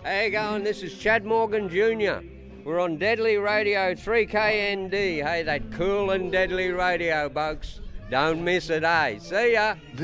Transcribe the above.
How you going? This is Chad Morgan Jr. We're on Deadly Radio 3KND. Hey, that cool and deadly radio, bugs. Don't miss it, eh? See ya.